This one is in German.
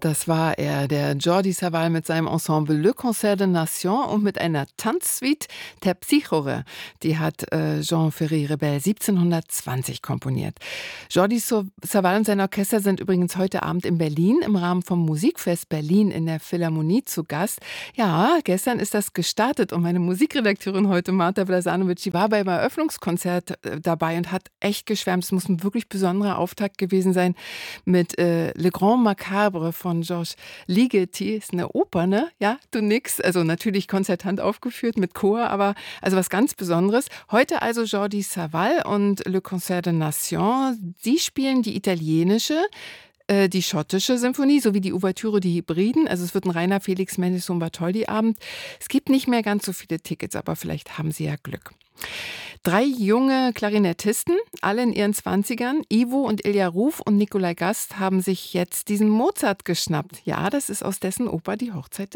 Das war er, der Jordi Savall mit seinem Ensemble Le Concert de Nation und mit einer Tanzsuite der Psychore. Die hat Jean-Ferry Rebel 1720 komponiert. Jordi Savall und sein Orchester sind übrigens heute Abend in Berlin im Rahmen vom Musikfest Berlin in der Philharmonie zu Gast. Ja, gestern ist das gestartet und meine Musikredakteurin heute, Marta Vlasanovic, die war beim Eröffnungskonzert dabei und hat echt geschwärmt. Es muss ein wirklich besonderer Auftakt gewesen sein mit Le Grand Macabre von Georges Ligeti. Ist eine Oper, ne? Ja, du nix. Also natürlich konzertant aufgeführt mit Chor, aber also was ganz Besonderes. Heute also Jordi Savall und Le Concert de Nation. Sie spielen die italienische, die schottische Symphonie sowie die Ouvertüre, die Hybriden. Also es wird ein reiner Felix Mendelssohn Bartholdy-Abend. Es gibt nicht mehr ganz so viele Tickets, aber vielleicht haben Sie ja Glück. 3 junge Klarinettisten, alle in ihren 20ern, Ivo und Ilja Ruf und Nikolai Gast, haben sich jetzt diesen Mozart geschnappt. Ja, das ist aus dessen Oper Die Hochzeit